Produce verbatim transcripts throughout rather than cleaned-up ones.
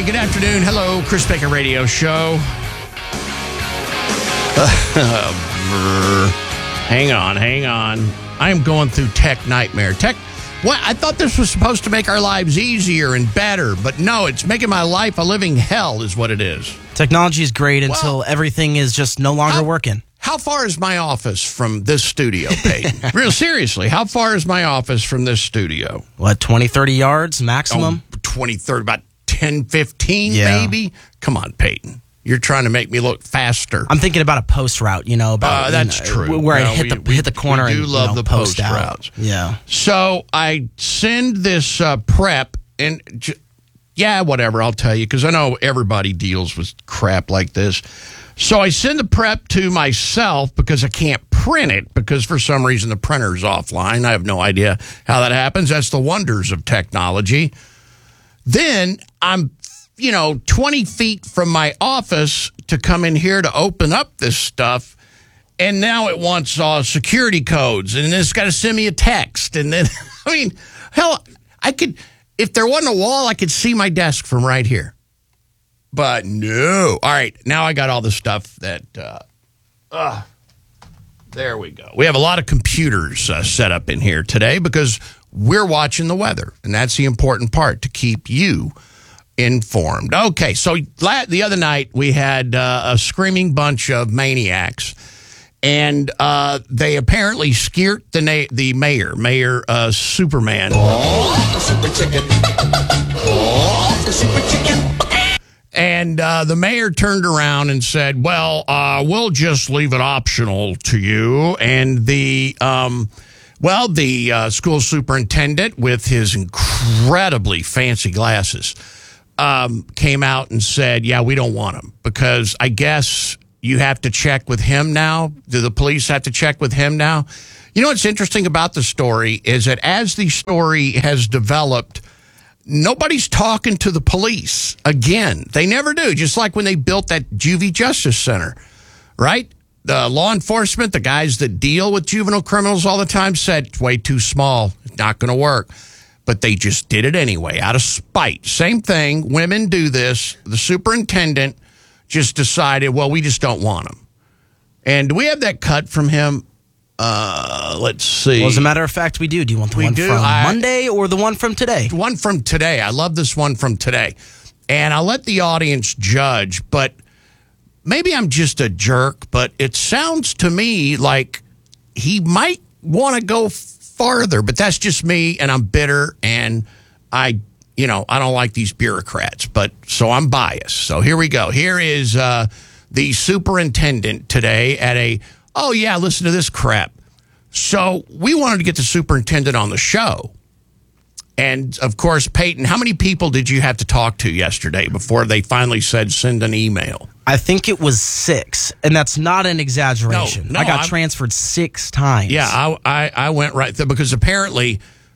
right, good afternoon. Hello, Chris Baker Radio Show. hang on, hang on. I am going through tech nightmare. Tech, what? I thought this was supposed to make our lives easier and better, but no, it's making my life a living hell is what it is. Technology is great until well, everything is just no longer how, working. How far is my office from this studio, Peyton? Real seriously, how far is my office from this studio? What, twenty, thirty yards maximum? Oh, twenty, thirty, about ten, fifteen yeah. maybe? Come on, Peyton. You're trying to make me look faster. I'm thinking about a post route, you know, about uh, that's you know, true. where no, I hit we, the we, hit the corner we do and love you know, the post, post out. routes. Yeah. So I send this uh, prep and j- yeah, whatever, I'll tell you, because I know everybody deals with crap like this. So I send the prep to myself because I can't print it because for some reason the printer's offline. I have no idea how that happens. That's the wonders of technology. Then I'm, you know, twenty feet from my office to come in here to open up this stuff. And now it wants uh, security codes. And then it's got to send me a text. And then, I mean, hell, I could, if there wasn't a wall, I could see my desk from right here. But no. All right. Now I got all the stuff that, uh, uh, there we go. We have a lot of computers uh, set up in here today because we're watching the weather. And that's the important part, to keep you informed. Okay. So the other night we had uh, a screaming bunch of maniacs. And uh, they apparently scared the na- the mayor, Mayor uh, Superman. Oh, the super chicken. Oh, the super chicken. And uh, the mayor turned around and said, well, uh, we'll just leave it optional to you. And the, um, well, the uh, school superintendent with his incredibly fancy glasses um, came out and said, yeah, we don't want them because I guess you have to check with him now. Do the police have to check with him now? You know what's interesting about the story is that as the story has developed, nobody's talking to the police again. They never do. Just like when they built that Juvie Justice Center, right? The law enforcement, the guys that deal with juvenile criminals all the time said, it's way too small. It's not going to work. But they just did it anyway out of spite. Same thing. Women do this. The superintendent just decided, well, we just don't want them. And do we have that cut from him? Uh, let's see. Well, as a matter of fact, we do. Do you want the we one do. from I, Monday or the one from today? One from today. I love this one from today. And I'll let the audience judge, but maybe I'm just a jerk, but it sounds to me like he might want to go farther, but that's just me, and I'm bitter, and I, you know, I don't like these bureaucrats, but so I'm biased. So here we go. Here is uh, the superintendent today at a, oh, yeah, listen to this crap. So we wanted to get the superintendent on the show. And, of course, Peyton, how many people did you have to talk to yesterday before they finally said send an email? I think it was six, and that's not an exaggeration. No, no, I got I'm, transferred six times. Yeah, I, I, I went right there because apparently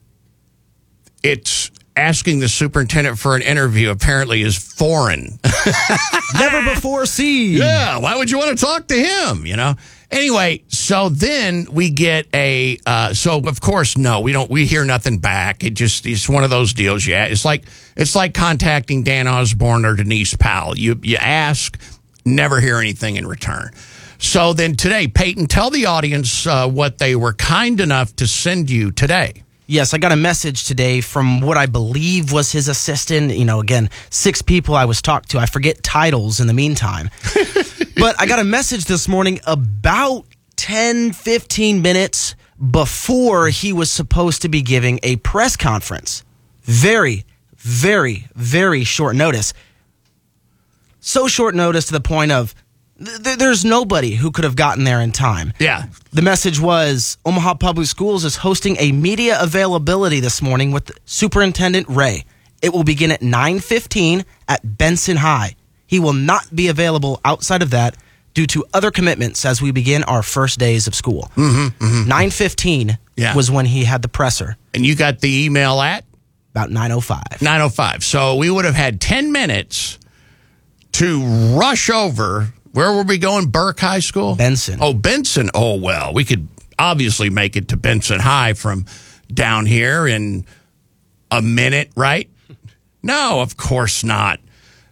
it's asking the superintendent for an interview apparently is foreign. Never before seen. Yeah, why would you want to talk to him, you know? Anyway, so then we get a, uh, so of course, no, we don't, we hear nothing back. It just, it's one of those deals. Yeah, it's like, it's like contacting Dan Osborne or Denise Powell. You, you ask, never hear anything in return. So then today, Peyton, tell the audience uh, what they were kind enough to send you today. Yes, I got a message today from what I believe was his assistant. You know, again, six people I was talked to. I forget titles in the meantime. But I got a message this morning about ten, fifteen minutes before he was supposed to be giving a press conference. Very, very, very short notice. So short notice to the point of th- there's nobody who could have gotten there in time. Yeah. The message was, Omaha Public Schools is hosting a media availability this morning with Superintendent Ray. It will begin at nine fifteen at Benson High. He will not be available outside of that due to other commitments as we begin our first days of school. Mm-hmm, mm-hmm. nine fifteen yeah. was when he had the presser. And you got the email at? About nine oh five. nine oh five. So we would have had ten minutes to rush over. Where were we going? Burke High School? Benson. Oh, Benson. Oh, well, we could obviously make it to Benson High from down here in a minute, right? No, of course not.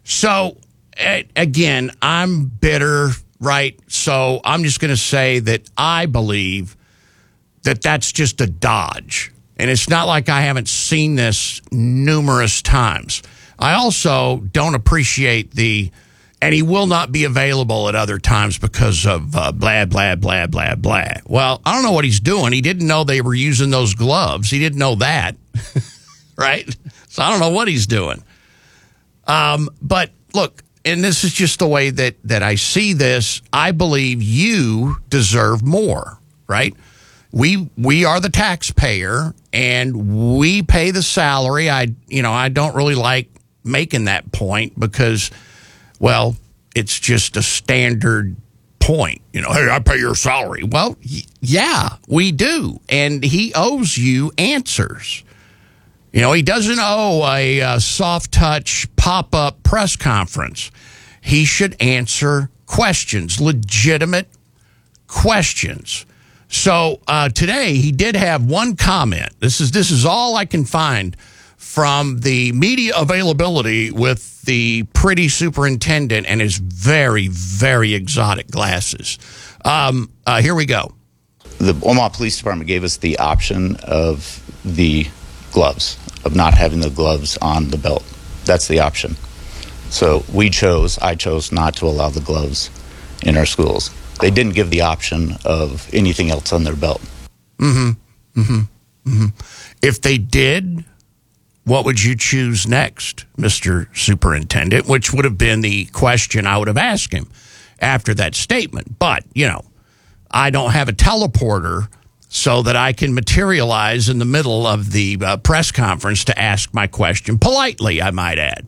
So, a- again, I'm bitter, right? So I'm just going to say that I believe that that's just a dodge. And it's not like I haven't seen this numerous times. I also don't appreciate the, and he will not be available at other times because of uh, blah, blah, blah, blah, blah. Well, I don't know what he's doing. He didn't know they were using those gloves. He didn't know that, right? So I don't know what he's doing. Um, but look, and this is just the way that, that I see this. I believe you deserve more, right? We we are the taxpayer, and we pay the salary. I you know I don't really like making that point because, well, it's just a standard point. You know, hey, I pay your salary. Well, y- yeah, we do, and he owes you answers. You know, he doesn't owe a, a soft touch pop up press conference. He should answer questions, legitimate questions. So uh, today he did have one comment. This is this is all I can find from the media availability with the pretty superintendent and his very, very exotic glasses. Um, uh, here we go. The Omaha Police Department gave us the option of the gloves, of not having the gloves on the belt. That's the option. So we chose, I chose not to allow the gloves in our schools. They didn't give the option of anything else on their belt. Mm-hmm. Mm-hmm. Mm-hmm. If they did, what would you choose next, Mister Superintendent? Which would have been the question I would have asked him after that statement. But, you know, I don't have a teleporter so that I can materialize in the middle of the uh, press conference to ask my question politely, I might add.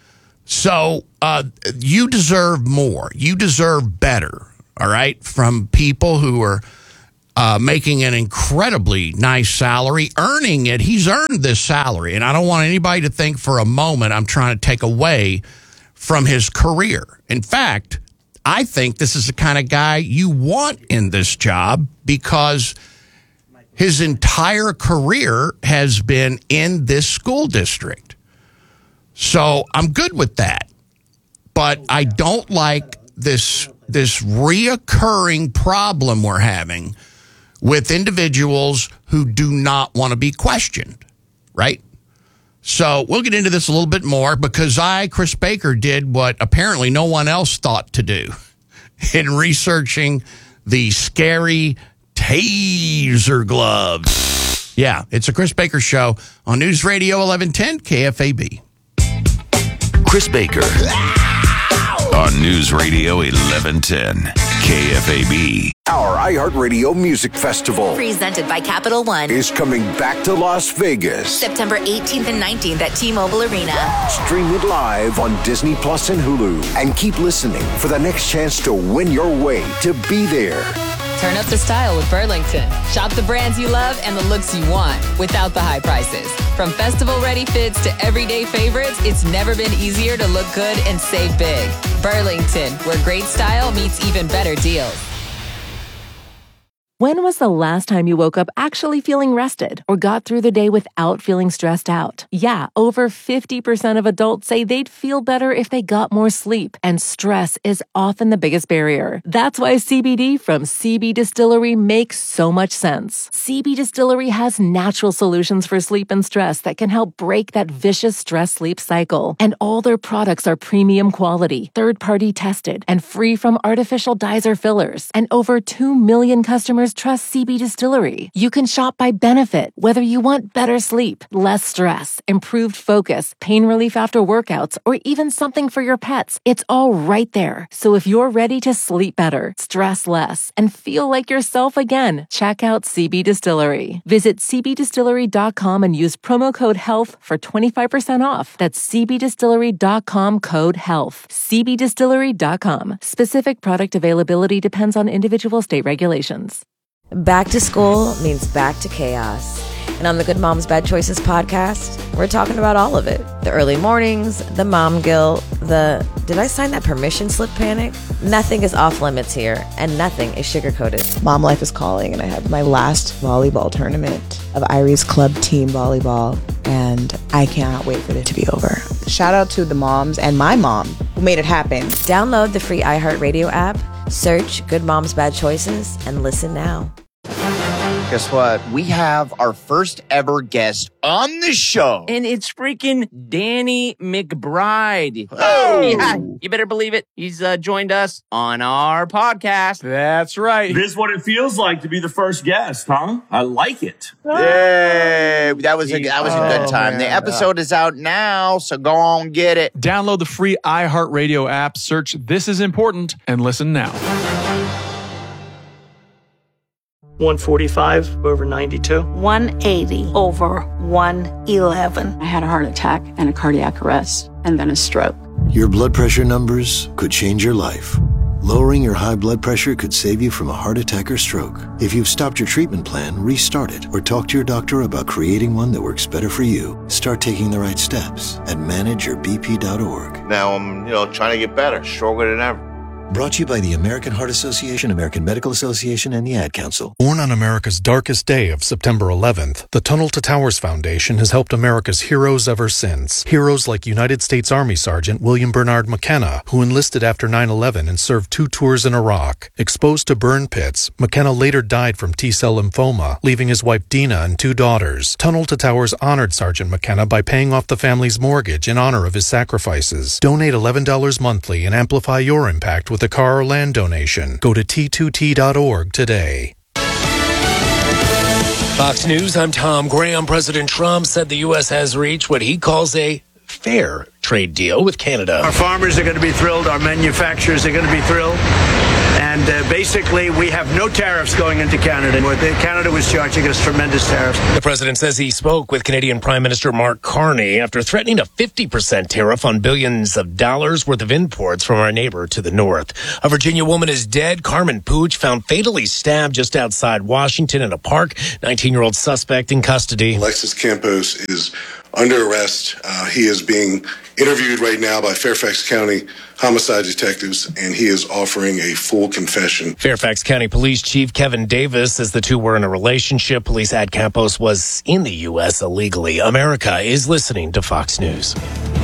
So uh, you deserve more. You deserve better. All right, from people who are uh, making an incredibly nice salary, earning it. He's earned this salary, and I don't want anybody to think for a moment I'm trying to take away from his career. In fact, I think this is the kind of guy you want in this job because his entire career has been in this school district. So I'm good with that, but I don't like this this reoccurring problem we're having with individuals who do not want to be questioned, right? So we'll get into this a little bit more because I, Chris Baker, did what apparently no one else thought to do in researching the scary taser gloves. Yeah, it's a Chris Baker show on News Radio eleven ten K F A B. Chris Baker. On News Radio eleven ten, K F A B. Our iHeartRadio Music Festival, presented by Capital One, is coming back to Las Vegas. September eighteenth and nineteenth at T-Mobile Arena. Stream it live on Disney Plus and Hulu. And keep listening for the next chance to win your way to be there. Turn up the style with Burlington. Shop the brands you love and the looks you want without the high prices. From festival-ready fits to everyday favorites, it's never been easier to look good and save big. Burlington, where great style meets even better deals. When was the last time you woke up actually feeling rested or got through the day without feeling stressed out? Yeah, over fifty percent of adults say they'd feel better if they got more sleep, and stress is often the biggest barrier. That's why C B D from C B Distillery makes so much sense. C B Distillery has natural solutions for sleep and stress that can help break that vicious stress-sleep cycle. And all their products are premium quality, third-party tested, and free from artificial dyes or fillers. And over two million customers trust C B Distillery. You can shop by benefit, whether you want better sleep, less stress, improved focus, pain relief after workouts, or even something for your pets. It's all right there. So if you're ready to sleep better, stress less, and feel like yourself again, check out C B Distillery. Visit c b distillery dot com and use promo code HEALTH for twenty-five percent off. That's c b distillery dot com code HEALTH. c b distillery dot com. Specific product availability depends on individual state regulations. Back to school means back to chaos. And on the Good Moms Bad Choices podcast, we're talking about all of it. The early mornings, the mom guilt, the did I sign that permission slip panic? Nothing is off limits here, and nothing is sugar-coated. Mom life is calling, and I have my last volleyball tournament of Irie's club team volleyball and I cannot wait for it to be over. Shout out to the moms and my mom who made it happen. Download the free iHeartRadio app, search Good Moms Bad Choices, and listen now. Guess what? We have our first ever guest on the show. And it's freaking Danny McBride. Oh! Yeah, you better believe it. He's uh, joined us on our podcast. That's right. This is what it feels like to be the first guest, huh? I like it. Yay! That was a, that was a good Oh, time. man. The episode is out now, so go on get it. Download the free iHeartRadio app, search This Is Important, and listen now. one forty-five over ninety-two. one eighty over one eleven. I had a heart attack and a cardiac arrest and then a stroke. Your blood pressure numbers could change your life. Lowering your high blood pressure could save you from a heart attack or stroke. If you've stopped your treatment plan, restart it or talk to your doctor about creating one that works better for you. Start taking the right steps at manage your b p dot org. Now I'm, you know, trying to get better, stronger than ever. Brought to you by the American Heart Association, American Medical Association, and the Ad Council. Born on America's darkest day of September eleventh, the Tunnel to Towers Foundation has helped America's heroes ever since. Heroes like United States Army Sergeant William Bernard McKenna, who enlisted after nine eleven and served two tours in Iraq. Exposed to burn pits, McKenna later died from T-cell lymphoma, leaving his wife Dina and two daughters. Tunnel to Towers honored Sergeant McKenna by paying off the family's mortgage in honor of his sacrifices. Donate eleven dollars monthly and amplify your impact with a car or land donation. Go to T two T dot org today. Fox News, I'm Tom Graham. President Trump said the U S has reached what he calls a fair trade deal with Canada. Our farmers are going to be thrilled. Our manufacturers are going to be thrilled. And uh, basically, we have no tariffs going into Canada. Canada was charging us tremendous tariffs. The president says he spoke with Canadian Prime Minister Mark Carney after threatening a fifty percent tariff on billions of dollars worth of imports from our neighbor to the north. A Virginia woman is dead. Carmen Pooch found fatally stabbed just outside Washington in a park. nineteen-year-old suspect in custody. Alexis Campos is under arrest. Uh, he is being interviewed right now by Fairfax County homicide detectives, and he is offering a full confession. Fairfax County Police Chief Kevin Davis says the two were in a relationship. Police add Campos was in the U S illegally. America is listening to Fox News.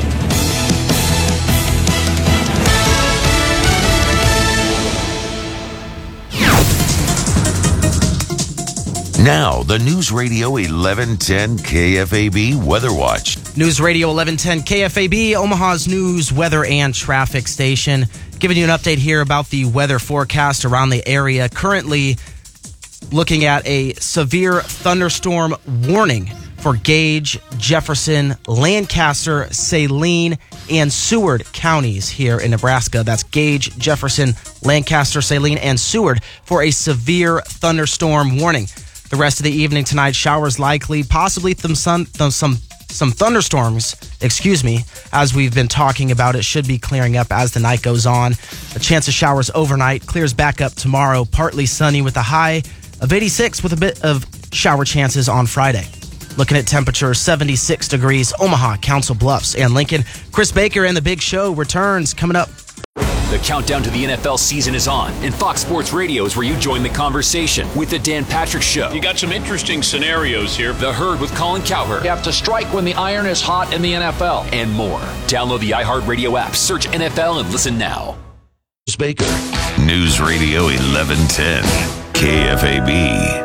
Now, the News Radio eleven ten K F A B Weather Watch. News Radio eleven ten K F A B, Omaha's news, weather, and traffic station. Giving you an update here about the weather forecast around the area. Currently looking at a severe thunderstorm warning for Gage, Jefferson, Lancaster, Saline, and Seward counties here in Nebraska. That's Gage, Jefferson, Lancaster, Saline, and Seward for a severe thunderstorm warning. The rest of the evening tonight, showers likely, possibly some sun, some some thunderstorms, excuse me, as we've been talking about. It should be clearing up as the night goes on. A chance of showers overnight, clears back up tomorrow, partly sunny with a high of eighty-six with a bit of shower chances on Friday. Looking at temperatures, seventy-six degrees, Omaha, Council Bluffs, and Lincoln. Chris Baker and the Big Show returns coming up. The countdown to the N F L season is on, and Fox Sports Radio is where you join the conversation with the Dan Patrick Show. You got some interesting scenarios here. The Herd with Colin Cowherd. You have to strike when the iron is hot in the N F L. And more. Download the iHeartRadio app, search N F L, and listen now. Baker. News Radio eleven ten K F A B.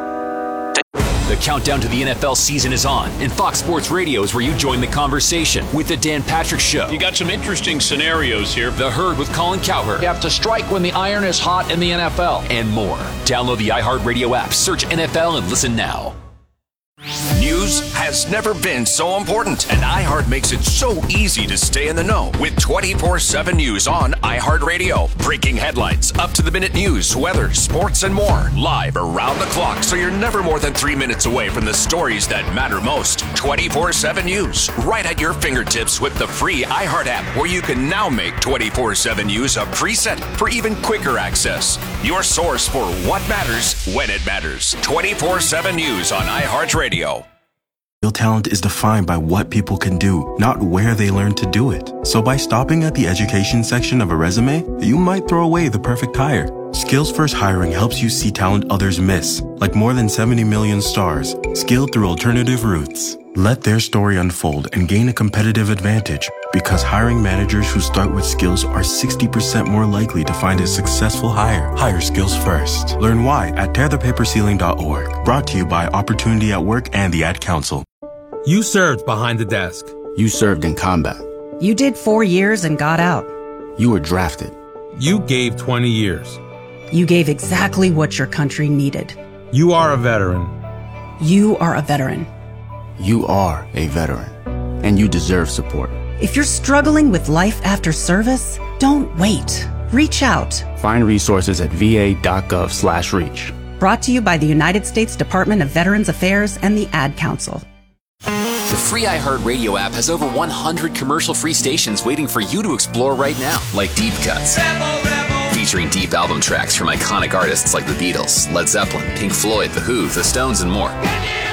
The countdown to the N F L season is on, and Fox Sports Radio is where you join the conversation with the Dan Patrick Show. You got some interesting scenarios here. The Herd with Colin Cowherd. You have to strike when the iron is hot in the N F L. And more. Download the iHeartRadio app, search N F L, and listen now. News has never been so important, and iHeart makes it so easy to stay in the know with twenty-four seven News on iHeartRadio. Breaking headlines, up-to-the-minute news, weather, sports, and more. Live around the clock, so you're never more than three minutes away from the stories that matter most. twenty-four seven News, right at your fingertips with the free iHeart app, where you can now make twenty-four seven News a preset for even quicker access. Your source for what matters when it matters. twenty-four seven News on iHeartRadio. Real talent is defined by what people can do, not where they learn to do it. So by stopping at the education section of a resume, you might throw away the perfect hire. Skills First Hiring helps you see talent others miss, like more than seventy million stars, skilled through alternative routes. Let their story unfold and gain a competitive advantage, because hiring managers who start with skills are sixty percent more likely to find a successful hire. Hire skills first. Learn why at tear the paper ceiling dot org. Brought to you by Opportunity at Work and the Ad Council. You served behind the desk. You served in combat. You did four years and got out. You were drafted. You gave twenty years. You gave exactly what your country needed. You are a veteran. You are a veteran. You are a veteran, and you deserve support. If you're struggling with life after service, don't wait. Reach out. Find resources at va.gov slash reach. Brought to you by the United States Department of Veterans Affairs and the Ad Council. The free iHeartRadio app has over one hundred commercial-free stations waiting for you to explore right now, like Deep Cuts. Featuring deep album tracks from iconic artists like the Beatles, Led Zeppelin, Pink Floyd, The Who, The Stones, and more.